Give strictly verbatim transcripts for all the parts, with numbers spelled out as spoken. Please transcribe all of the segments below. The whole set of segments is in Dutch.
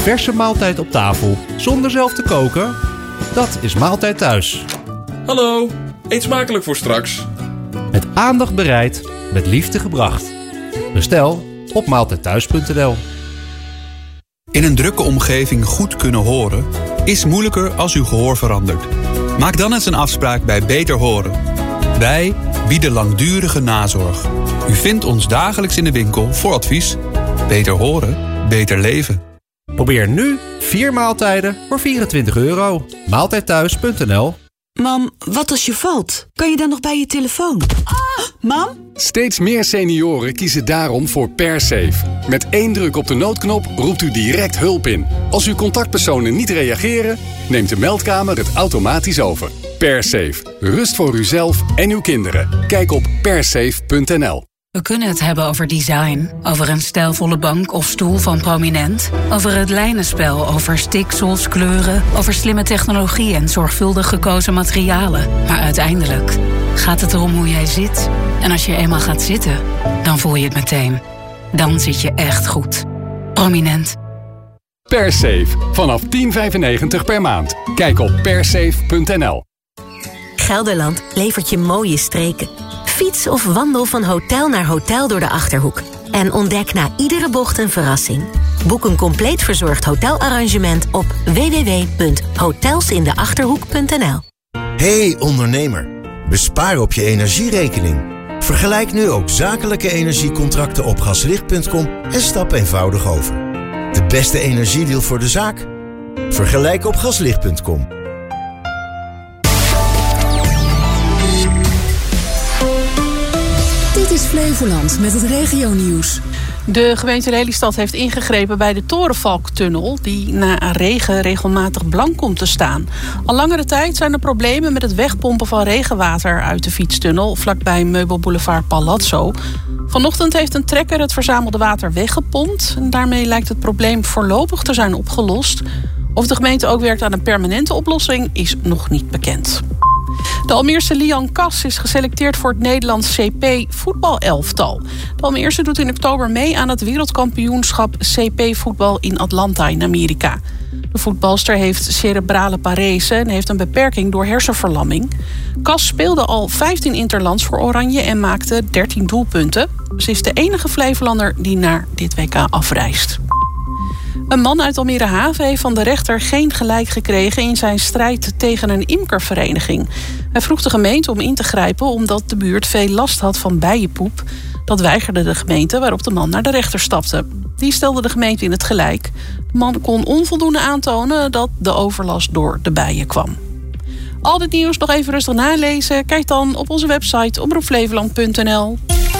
verse maaltijd op tafel zonder zelf te koken? Dat is Maaltijd Thuis. Hallo, eet smakelijk voor straks. Met aandacht bereid, met liefde gebracht. Bestel op maaltijdthuis punt n l. In een drukke omgeving goed kunnen horen is moeilijker als uw gehoor verandert. Maak dan eens een afspraak bij Beter Horen. Wij bieden langdurige nazorg. U vindt ons dagelijks in de winkel voor advies. Beter horen, beter leven. Probeer nu vier maaltijden voor vierentwintig euro. maaltijdthuis punt n l. Mam, wat als je valt? Kan je dan nog bij je telefoon? Ah, mam? Steeds meer senioren kiezen daarom voor PerSafe. Met één druk op de noodknop roept u direct hulp in. Als uw contactpersonen niet reageren, neemt de meldkamer het automatisch over. PerSafe. Rust voor uzelf en uw kinderen. Kijk op persafe punt n l. We kunnen het hebben over design, over een stijlvolle bank of stoel van Prominent, over het lijnenspel, over stiksels, kleuren, over slimme technologie en zorgvuldig gekozen materialen. Maar uiteindelijk gaat het erom hoe jij zit. En als je eenmaal gaat zitten, dan voel je het meteen. Dan zit je echt goed. Prominent. PerSafe. Vanaf tien vijfennegentig per maand. Kijk op persafe punt n l. Gelderland levert je mooie streken. Fiets of wandel van hotel naar hotel door de Achterhoek. En ontdek na iedere bocht een verrassing. Boek een compleet verzorgd hotelarrangement op w w w punt hotels in de achterhoek punt n l. Hey ondernemer, bespaar op je energierekening. Vergelijk nu ook zakelijke energiecontracten op gaslicht punt com en stap eenvoudig over. De beste energiedeal voor de zaak? Vergelijk op gaslicht punt com. Dit is Flevoland met het regionieuws. De gemeente Lelystad heeft ingegrepen bij de Torenvalktunnel, die na regen regelmatig blank komt te staan. Al langere tijd zijn er problemen met het wegpompen van regenwater uit de fietstunnel vlakbij Meubelboulevard Palazzo. Vanochtend heeft een trekker het verzamelde water weggepompt. En daarmee lijkt het probleem voorlopig te zijn opgelost. Of de gemeente ook werkt aan een permanente oplossing is nog niet bekend. De Almeerse Lian Kas is geselecteerd voor het Nederlands C P voetbalelftal. De Almeerse doet in oktober mee aan het wereldkampioenschap C P voetbal in Atlanta in Amerika. De voetbalster heeft cerebrale parese en heeft een beperking door hersenverlamming. Kas speelde al vijftien interlands voor Oranje en maakte dertien doelpunten. Ze is de enige Flevolander die naar dit W K afreist. Een man uit Almere Haven heeft van de rechter geen gelijk gekregen in zijn strijd tegen een imkervereniging. Hij vroeg de gemeente om in te grijpen omdat de buurt veel last had van bijenpoep. Dat weigerde de gemeente, waarop de man naar de rechter stapte. Die stelde de gemeente in het gelijk. De man kon onvoldoende aantonen dat de overlast door de bijen kwam. Al dit nieuws nog even rustig nalezen. Kijk dan op onze website omroep flevoland punt n l.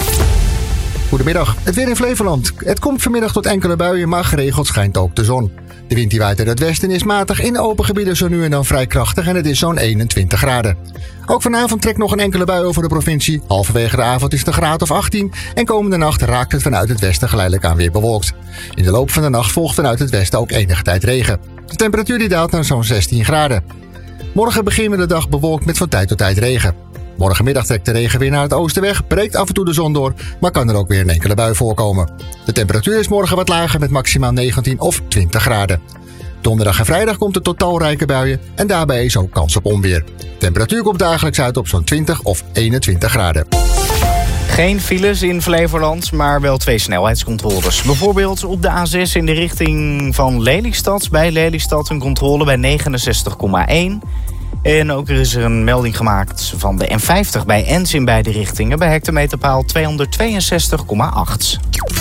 Goedemiddag, het weer in Flevoland. Het komt vanmiddag tot enkele buien, maar geregeld schijnt ook de zon. De wind die waait uit het westen is matig, in open gebieden zo nu en dan vrij krachtig en het is zo'n eenentwintig graden. Ook vanavond trekt nog een enkele bui over de provincie. Halverwege de avond is het een graad of achttien en komende nacht raakt het vanuit het westen geleidelijk aan weer bewolkt. In de loop van de nacht volgt vanuit het westen ook enige tijd regen. De temperatuur die daalt naar zo'n zestien graden. Morgen beginnen we de dag bewolkt met van tijd tot tijd regen. Morgenmiddag trekt de regen weer naar het oosten weg, breekt af en toe de zon door, maar kan er ook weer een enkele bui voorkomen. De temperatuur is morgen wat lager met maximaal negentien of twintig graden. Donderdag en vrijdag komt er tot talrijke buien en daarbij is ook kans op onweer. De temperatuur komt dagelijks uit op zo'n twintig of eenentwintig graden. Geen files in Flevoland, maar wel twee snelheidscontroles. Bijvoorbeeld op de A zes in de richting van Lelystad. Bij Lelystad een controle bij negenenzestig komma één. En ook is er een melding gemaakt van de N vijftig bij Ens in beide richtingen. Bij hectometerpaal tweehonderdtweeënzestig komma acht.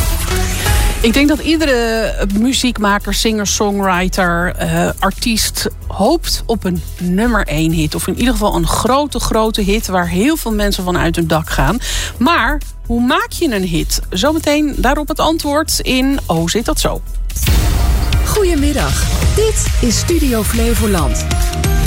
Ik denk dat iedere muziekmaker, singer, songwriter, uh, artiest hoopt op een nummer één hit. Of in ieder geval een grote, grote hit waar heel veel mensen van uit hun dak gaan. Maar hoe maak je een hit? Zometeen daarop het antwoord in Oh, zit dat zo? Goedemiddag, dit is Studio Flevoland.